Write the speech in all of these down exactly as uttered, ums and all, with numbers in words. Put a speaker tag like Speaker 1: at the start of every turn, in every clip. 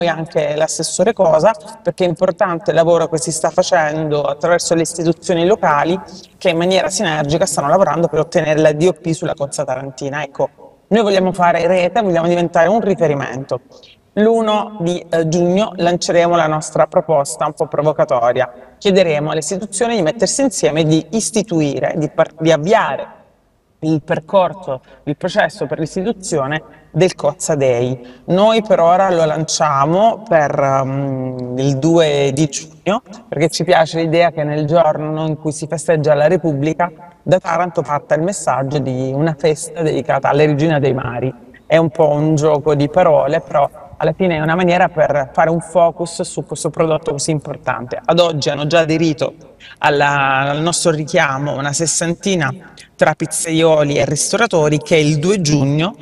Speaker 1: anche l'assessore Cosa, perché è importante il lavoro che si sta facendo attraverso le istituzioni locali che in maniera sinergica stanno lavorando per ottenere la D O P sulla Cozza Tarantina. Ecco, noi vogliamo fare rete, vogliamo diventare un riferimento. L'primo di eh, giugno lanceremo la nostra proposta un po' provocatoria. Chiederemo alle istituzioni di mettersi insieme e di istituire, di, di avviare il percorso, il processo per l'istituzione del Cozza Day. Noi per ora lo lanciamo per um, il due di giugno, perché ci piace l'idea che nel giorno in cui si festeggia la Repubblica da Taranto parta il messaggio di una festa dedicata alle regine dei mari. È un po' un gioco di parole, però alla fine è una maniera per fare un focus su questo prodotto così importante. Ad oggi hanno già aderito alla, al nostro richiamo una sessantina tra pizzaioli e ristoratori che il due giugno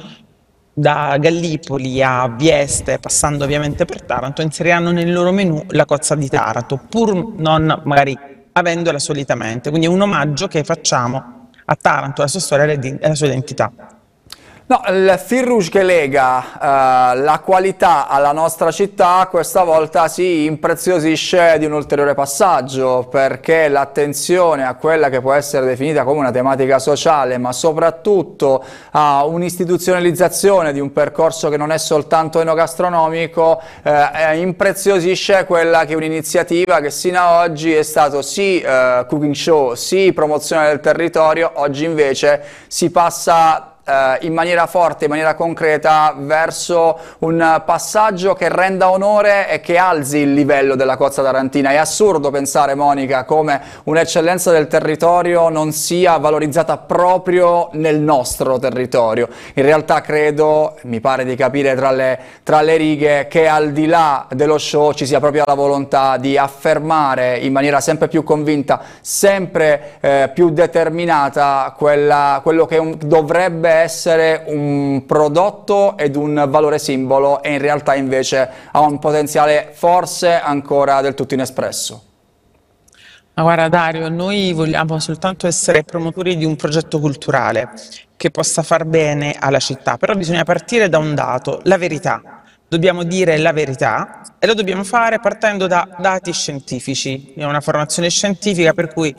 Speaker 1: da Gallipoli a Vieste, passando ovviamente per Taranto, inseriranno nel loro menù la cozza di Taranto, pur non magari avendola solitamente. Quindi è un omaggio che facciamo a Taranto, alla sua storia e alla sua identità.
Speaker 2: No, il fil rouge che lega eh, la qualità alla nostra città questa volta si impreziosisce di un ulteriore passaggio, perché l'attenzione a quella che può essere definita come una tematica sociale, ma soprattutto a un'istituzionalizzazione di un percorso che non è soltanto enogastronomico, eh, impreziosisce quella che è un'iniziativa che sino ad oggi è stato sì eh, cooking show, sì promozione del territorio. Oggi invece si passa in maniera forte, in maniera concreta, verso un passaggio che renda onore e che alzi il livello della Cozza Tarantina. È assurdo pensare, Monica, come un'eccellenza del territorio non sia valorizzata proprio nel nostro territorio. In realtà credo, mi pare di capire tra le, tra le righe, che al di là dello show ci sia proprio la volontà di affermare in maniera sempre più convinta, sempre eh, più determinata, quella, quello che un, dovrebbe essere un prodotto ed un valore simbolo, e in realtà invece ha un potenziale forse ancora del tutto inespresso.
Speaker 1: Ma guarda Dario, noi vogliamo soltanto essere promotori di un progetto culturale che possa far bene alla città, però bisogna partire da un dato, la verità. Dobbiamo dire la verità e lo dobbiamo fare partendo da dati scientifici. Io ho una formazione scientifica, per cui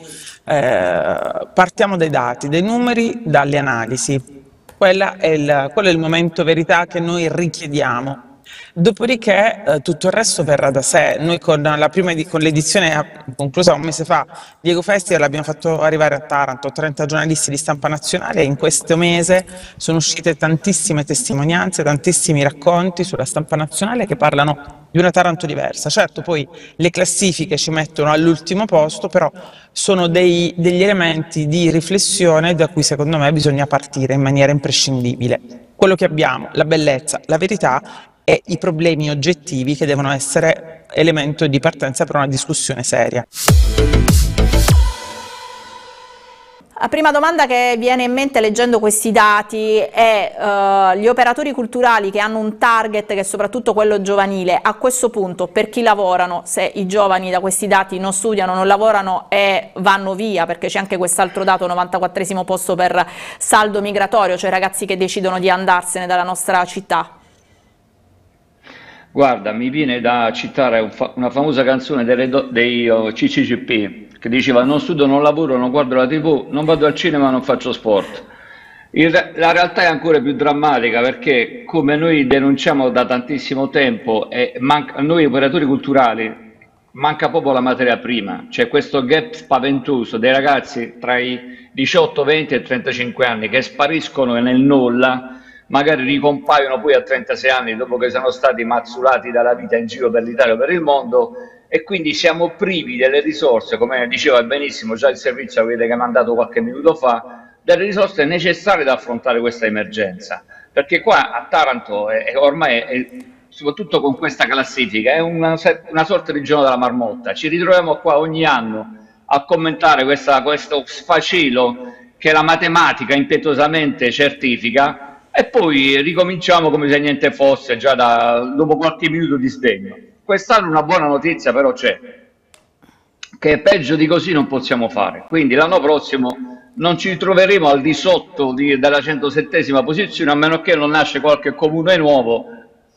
Speaker 1: eh, partiamo dai dati, dai numeri, dalle analisi. Quella è il, quello è il momento verità che noi richiediamo. Dopodiché eh, tutto il resto verrà da sé. Noi con la prima con l'edizione conclusa un mese fa di Ego Festival abbiamo fatto arrivare a Taranto trenta giornalisti di stampa nazionale, e in questo mese sono uscite tantissime testimonianze, tantissimi racconti sulla stampa nazionale che parlano di una Taranto diversa. Certo, poi le classifiche ci mettono all'ultimo posto, però sono dei, degli elementi di riflessione da cui secondo me bisogna partire in maniera imprescindibile. Quello che abbiamo, la bellezza, la verità e i problemi oggettivi che devono essere elemento di partenza per una discussione seria.
Speaker 3: La prima domanda che viene in mente leggendo questi dati è uh, gli operatori culturali che hanno un target che è soprattutto quello giovanile, a questo punto per chi lavorano, se i giovani da questi dati non studiano, non lavorano e vanno via, perché c'è anche quest'altro dato, novantaquattresimo posto per saldo migratorio, cioè ragazzi che decidono di andarsene dalla nostra città?
Speaker 4: Guarda, mi viene da citare un fa una famosa canzone delle do dei uh, C C C P che diceva: non studio, non lavoro, non guardo la tivù, non vado al cinema, non faccio sport. Il, la realtà è ancora più drammatica, perché come noi denunciamo da tantissimo tempo, e manca, noi operatori culturali manca proprio la materia prima. C'è questo gap spaventoso dei ragazzi tra i diciotto, venti e trentacinque anni che spariscono nel nulla, magari ricompaiono poi a trentasei anni dopo che sono stati mazzulati dalla vita in giro per l'Italia o per il mondo, e quindi siamo privi delle risorse, come diceva benissimo già il servizio, avete che mandato qualche minuto fa, delle risorse necessarie da affrontare questa emergenza. Perché qua a Taranto è, è ormai, è, soprattutto con questa classifica, è una, una sorta di giorno della marmotta. Ci ritroviamo qua ogni anno a commentare questa, questo sfacelo che la matematica impetuosamente certifica, e poi ricominciamo come se niente fosse, già da, dopo qualche minuto di sdegno. Quest'anno una buona notizia però c'è, che peggio di così non possiamo fare, quindi l'anno prossimo non ci troveremo al di sotto di, della centosettesima posizione, a meno che non nasce qualche comune nuovo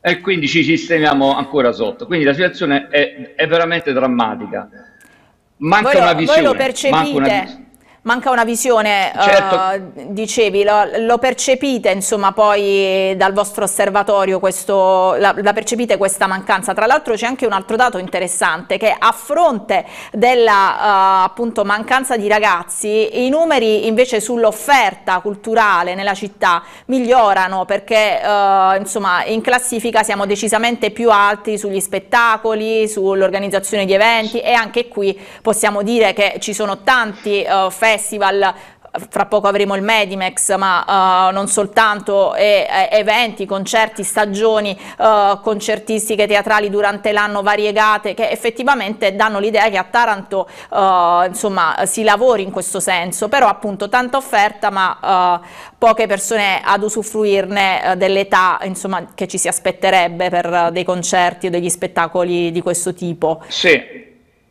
Speaker 4: e quindi ci sistemiamo ancora sotto. Quindi la situazione è, è veramente drammatica. Manca
Speaker 3: Voi lo,
Speaker 4: una
Speaker 3: voi
Speaker 4: visione.
Speaker 3: lo
Speaker 4: Manca
Speaker 3: percepite?
Speaker 4: una vis-
Speaker 3: Manca una visione,
Speaker 4: Certo.
Speaker 3: eh, dicevi, lo, lo percepite insomma poi dal vostro osservatorio, questo, la, la percepite questa mancanza. Tra l'altro c'è anche un altro dato interessante, che a fronte della eh, appunto mancanza di ragazzi, i numeri invece sull'offerta culturale nella città migliorano, perché eh, insomma in classifica siamo decisamente più alti sugli spettacoli, sull'organizzazione di eventi, e anche qui possiamo dire che ci sono tanti eh, festival. Fra poco avremo il Medimex, ma uh, non soltanto, e, e, eventi, concerti, stagioni uh, concertistiche, teatrali durante l'anno variegate, che effettivamente danno l'idea che a Taranto uh, insomma si lavori in questo senso, però appunto tanta offerta ma uh, poche persone ad usufruirne uh, dell'età insomma che ci si aspetterebbe per uh, dei concerti o degli spettacoli di questo tipo.
Speaker 4: Sì.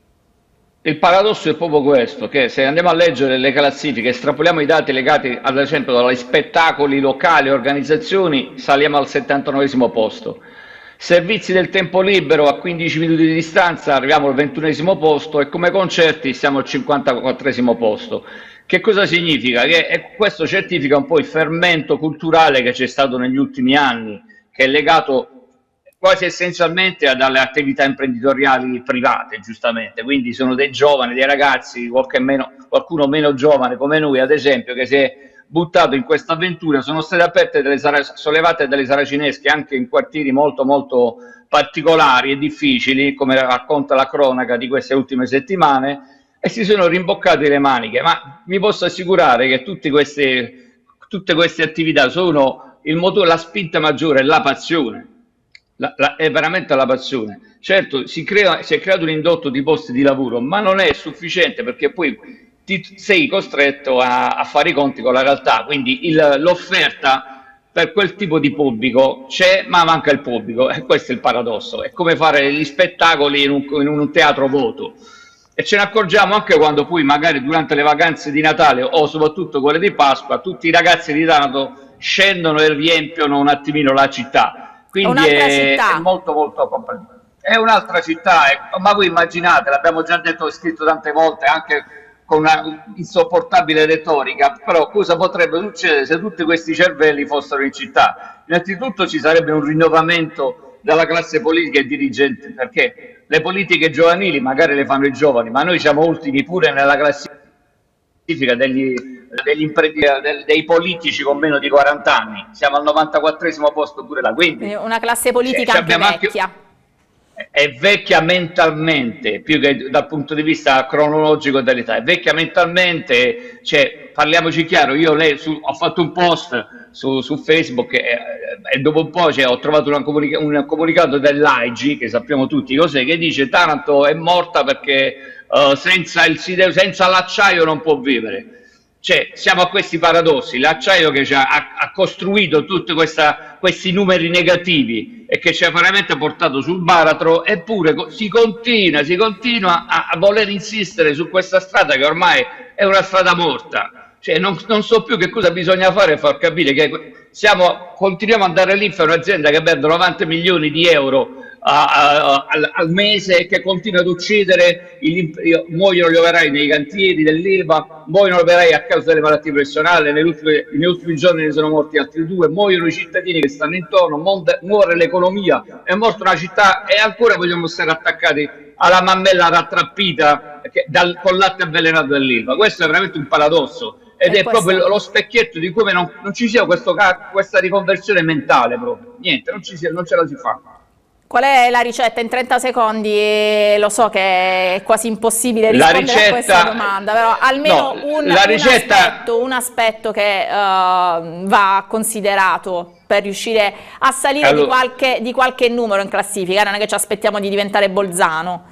Speaker 4: Il paradosso è proprio questo, che se andiamo a leggere le classifiche, estrapoliamo i dati legati ad esempio agli spettacoli locali, organizzazioni, saliamo al settantanovesimo posto. Servizi del tempo libero a quindici minuti di distanza arriviamo al ventunesimo posto, e come concerti siamo al cinquantaquattresimo posto. Che cosa significa? Che e questo certifica un po' il fermento culturale che c'è stato negli ultimi anni, che è legato quasi essenzialmente alle attività imprenditoriali private, giustamente. Quindi sono dei giovani, dei ragazzi, qualche meno, qualcuno meno giovane come noi ad esempio, che si è buttato in questa avventura. Sono state aperte delle sollevate delle saracinesche anche in quartieri molto molto particolari e difficili, come racconta la cronaca di queste ultime settimane, e si sono rimboccati le maniche. Ma vi posso assicurare che tutte queste, tutte queste attività sono il motore, la spinta maggiore, la passione. La, la, è veramente la passione. Certo, si, crea, si è creato un indotto di posti di lavoro, ma non è sufficiente, perché poi ti, sei costretto a, a fare i conti con la realtà. Quindi l'offerta per quel tipo di pubblico c'è, ma manca il pubblico, e questo è il paradosso. È come fare gli spettacoli in un, in un teatro vuoto, e ce ne accorgiamo anche quando poi magari durante le vacanze di Natale o soprattutto quelle di Pasqua tutti i ragazzi di Taranto scendono e riempiono un attimino la città. Quindi è, è molto molto complicato. È un'altra città, è, ma voi immaginate, l'abbiamo già detto e scritto tante volte, anche con una insopportabile retorica, però cosa potrebbe succedere se tutti questi cervelli fossero in città? Innanzitutto ci sarebbe un rinnovamento della classe politica e dirigente, perché le politiche giovanili magari le fanno i giovani, ma noi siamo ultimi pure nella classifica degli Degli dei politici con meno di quaranta anni, siamo al novantaquattresimo posto pure là. Quindi
Speaker 3: una classe politica
Speaker 4: cioè,
Speaker 3: anche vecchia.
Speaker 4: Anche, è vecchia mentalmente, più che dal punto di vista cronologico dell'età, è vecchia mentalmente. Cioè, parliamoci chiaro, io lei, su, ho fatto un post su, su Facebook e, e dopo un po' cioè, ho trovato una comunica un comunicato dell'A I G, che sappiamo tutti cos'è, che dice Taranto è morta perché uh, senza il senza l'acciaio non può vivere. Cioè, siamo a questi paradossi. L'acciaio che ci ha, ha costruito tutti questi numeri negativi e che ci ha veramente portato sul baratro, eppure si continua, si continua a, a voler insistere su questa strada che ormai è una strada morta. Cioè, non, non so più che cosa bisogna fare per far capire che siamo, continuiamo ad andare lì per un'azienda che perde novanta milioni di euro A, a, al, al mese, che continua ad uccidere, il, muoiono gli operai nei cantieri dell'Ilva, muoiono gli operai a causa delle malattie professionali, negli ultimi, negli ultimi giorni ne sono morti altri due, muoiono i cittadini che stanno intorno, monte, muore l'economia, è morta una città, e ancora vogliamo stare attaccati alla mammella rattrappita che, dal, con latte avvelenato dell'Ilva. Questo è veramente un paradosso, ed e è questo... proprio lo specchietto di come non, non ci sia questo, questa riconversione mentale proprio. Niente, non, ci sia, non ce la si fa.
Speaker 3: Qual è la ricetta? In trenta secondi, lo so che è quasi impossibile rispondere ricetta, a questa domanda, però almeno no, un, un, ricetta... aspetto, un aspetto che uh, va considerato per riuscire a salire allora... di, qualche, di qualche numero in classifica, non è che ci aspettiamo di diventare Bolzano.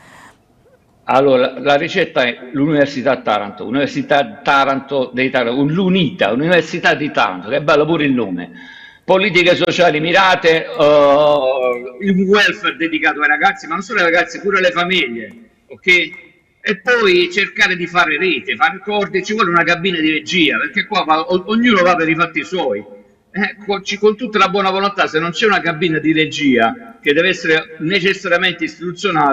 Speaker 4: Allora, la ricetta è l'Università Taranto, Università Taranto dei Taranto, l'UNITA, Università di Taranto, che è bello pure il nome. Politiche sociali mirate, uh, il welfare dedicato ai ragazzi, ma non solo ai ragazzi, pure alle famiglie, ok? E poi cercare di fare rete, fare cordi, ci vuole una cabina di regia, perché qua va, ognuno va per i fatti suoi. eh, con, ci- con tutta la buona volontà, se non c'è una cabina di regia che deve essere necessariamente istituzionale,